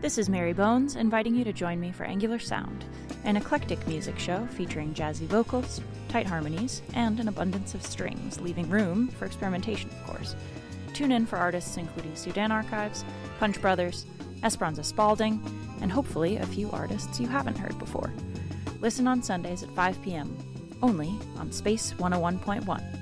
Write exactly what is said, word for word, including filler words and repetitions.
This is Mary Bones, inviting you to join me for Angular Sound, an eclectic music show featuring jazzy vocals, tight harmonies, and an abundance of strings, leaving room for experimentation, of course. Tune in for artists including Sudan Archives, Punch Brothers, Esperanza Spalding, and hopefully a few artists you haven't heard before. Listen on Sundays at five p.m., only on Space one oh one point one.